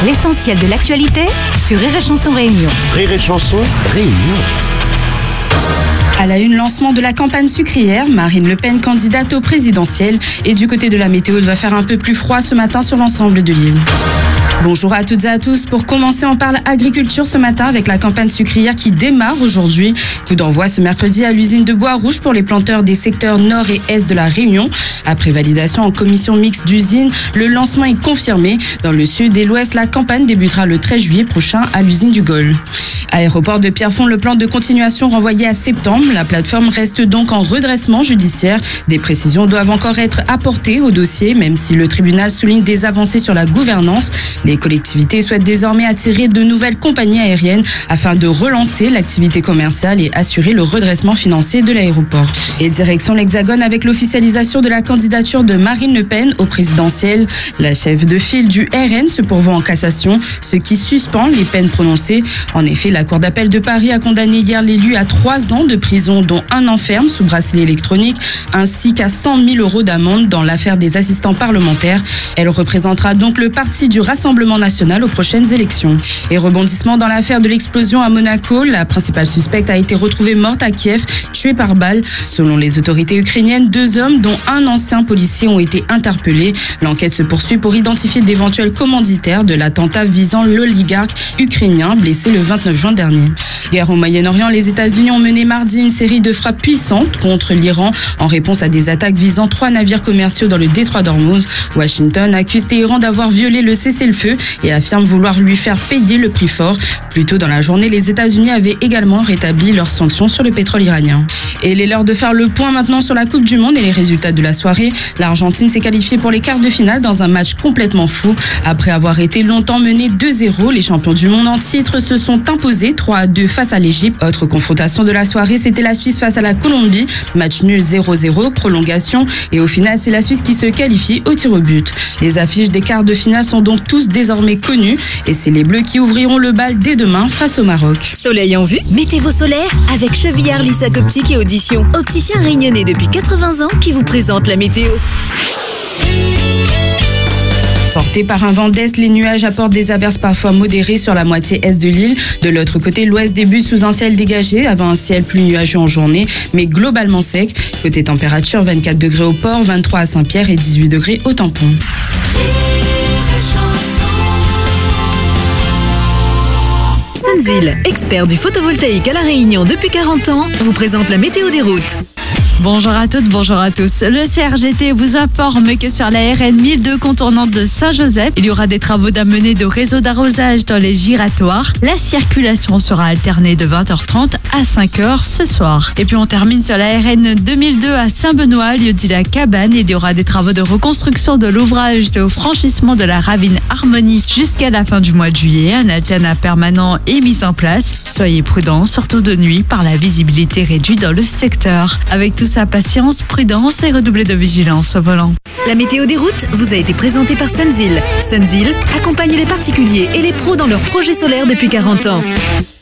L'essentiel de l'actualité sur Rire et Chanson Réunion. Rire et Chanson Réunion. À la une, lancement de la campagne sucrière, Marine Le Pen candidate au présidentiel. Et du côté de la météo, il va faire un peu plus froid ce matin sur l'ensemble de l'île. Bonjour à toutes et à tous. Pour commencer, on parle agriculture ce matin avec la campagne sucrière qui démarre aujourd'hui. Coup d'envoi ce mercredi à l'usine de Bois-Rouge pour les planteurs des secteurs nord et est de la Réunion. Après validation en commission mixte d'usine, le lancement est confirmé. Dans le sud et l'ouest, la campagne débutera le 13 juillet prochain à l'usine du Gol. Aéroport de Pierrefonds, le plan de continuation renvoyé à septembre. La plateforme reste donc en redressement judiciaire. Des précisions doivent encore être apportées au dossier, même si le tribunal souligne des avancées sur la gouvernance. Les collectivités souhaitent désormais attirer de nouvelles compagnies aériennes afin de relancer l'activité commerciale et assurer le redressement financier de l'aéroport. Et direction l'Hexagone avec l'officialisation de la candidature de Marine Le Pen au présidentiel. La chef de file du RN se pourvoit en cassation, ce qui suspend les peines prononcées. En effet, la Cour d'appel de Paris a condamné hier l'élu à 3 ans de prison, dont 1 an ferme sous bracelet électronique, ainsi qu'à 100 000 € d'amende dans l'affaire des assistants parlementaires. Elle représentera donc le parti du Rassemblement national aux prochaines élections. Et rebondissement dans l'affaire de l'explosion à Monaco, la principale suspecte a été retrouvée morte à Kiev, tuée par balle. Selon les autorités ukrainiennes, 2 hommes, dont un ancien policier, ont été interpellés. L'enquête se poursuit pour identifier d'éventuels commanditaires de l'attentat visant l'oligarque ukrainien blessé le 29 juin dernier. Guerre au Moyen-Orient, les États-Unis ont mené mardi une série de frappes puissantes contre l'Iran en réponse à des attaques visant 3 navires commerciaux dans le détroit d'Ormuz. Washington accuse Téhéran d'avoir violé le cessez-le-feu et affirme vouloir lui faire payer le prix fort. Plus tôt dans la journée, les États-Unis avaient également rétabli leurs sanctions sur le pétrole iranien. Et il est l'heure de faire le point maintenant sur la Coupe du Monde et les résultats de la soirée. L'Argentine s'est qualifiée pour les quarts de finale dans un match complètement fou. Après avoir été longtemps menés 2-0, les champions du monde en titre se sont imposés 3-2 face à l'Égypte. Autre confrontation de la soirée, c'était la Suisse face à la Colombie. Match nul 0-0, prolongation. Et au final, c'est la Suisse qui se qualifie au tir au but. Les affiches des quarts de finale sont donc tous désormais connus. Et c'est les Bleus qui ouvriront le bal dès demain face au Maroc. Soleil en vue, mettez vos solaires avec Chevillard Lissac Optique et Audition. Opticien réunionnais depuis 80 ans qui vous présente la météo. Portés par un vent d'est, les nuages apportent des averses parfois modérées sur la moitié est de l'île. De l'autre côté, l'ouest débute sous un ciel dégagé, avant un ciel plus nuageux en journée, mais globalement sec. Côté température, 24 degrés au port, 23 à Saint-Pierre et 18 degrés au Tampon. Sunzil, expert du photovoltaïque à La Réunion depuis 40 ans, vous présente la météo des routes. Bonjour à toutes, bonjour à tous. Le CRGT vous informe que sur la RN 1002 contournante de Saint-Joseph, il y aura des travaux d'amener de réseau d'arrosage dans les giratoires. La circulation sera alternée de 20h30 à 5h ce soir. Et puis on termine sur la RN 2002 à Saint-Benoît, lieu dit la Cabane. Il y aura des travaux de reconstruction de l'ouvrage de franchissement de la ravine Harmonie jusqu'à la fin du mois de juillet. Un alternat permanent est mis en place. Soyez prudents, surtout de nuit, par la visibilité réduite dans le secteur. Avec tout ça, patience, prudence et redoubler de vigilance au volant. La météo des routes vous a été présentée par Sunzil. Sunzil accompagne les particuliers et les pros dans leurs projets solaires depuis 40 ans.